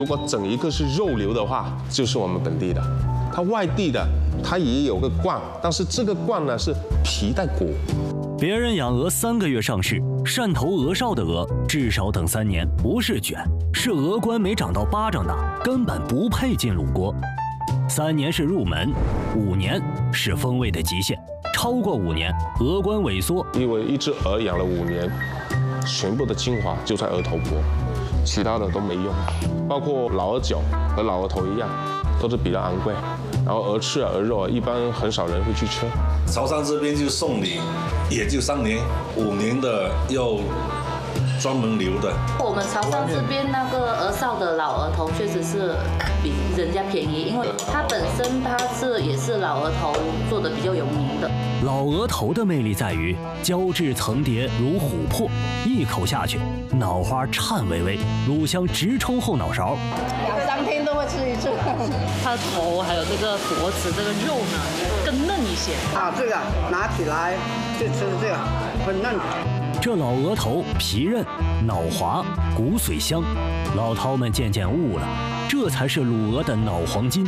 如果整一个是肉瘤的话，就是我们本地的。它外地的，它也有个冠，但是这个冠呢是皮带骨。 别人养鹅3个月上市，汕头鹅哨的鹅至少等3年，不是卷，是鹅冠没长到巴掌大，根本不配进卤锅。3年是入门，5年是风味的极限，超过5年，鹅冠萎缩。 因为一只鹅养了5年，全部的精华就在鹅头脖，其他的都没用，包括老鹅脚和老鹅头一样，都是比较昂贵。然后鹅翅啊、鹅肉啊，一般很少人会去吃。 潮汕这边就送礼，也就3年、5年的要专门留的。 我们潮汕这边那个鹅哨的老鹅头确实是比人家便宜，因为它本身也是老鹅头做的比较有名的。 老鹅头的魅力在于胶质层叠如琥珀，一口下去，脑花颤巍巍，乳香直冲后脑勺。 2、3天都会吃一次。 它的头还有这个脖子这个肉呢更嫩一些。 啊，这个拿起来就吃这个，很嫩。 这老鹅头皮韧、脑滑、骨髓香，老饕们渐渐悟了，这才是卤鹅的脑黄金。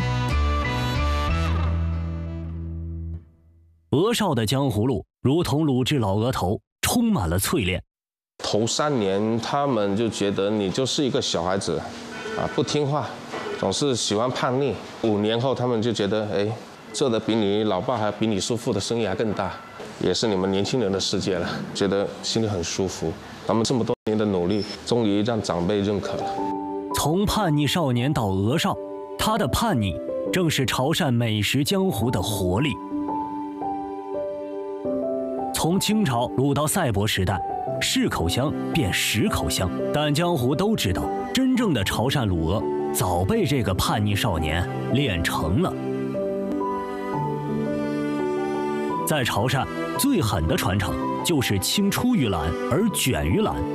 鹅哨的江湖路如同卤制老鹅头，充满了淬炼。 头3年，他们就觉得你就是一个小孩子，不听话，总是喜欢叛逆。5年后，他们就觉得，哎，做的比你老爸还比你叔父的生意还更大，也是你们年轻人的世界了，觉得心里很舒服。他们这么多年的努力，终于让长辈认可了。 从叛逆少年到鹅哨，他的叛逆正是潮汕美食江湖的活力。从清朝卤到赛博时代，是口香变10口香，但江湖都知道，真正的潮汕卤鹅早被这个叛逆少年练成了。在潮汕，最狠的传承就是青出于蓝而卷于蓝。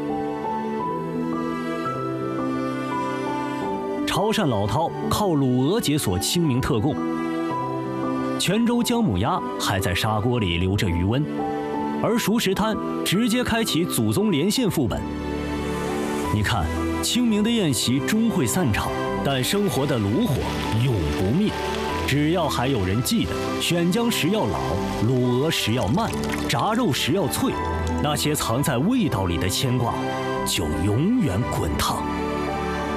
潮汕老饕靠卤鹅解锁清明特供，泉州姜母鸭还在砂锅里留着余温，而熟食摊直接开启祖宗连线副本。你看，清明的宴席终会散场，但生活的炉火永不灭。只要还有人记得，选姜时要老，卤鹅时要慢，炸肉时要脆，那些藏在味道里的牵挂就永远滚烫。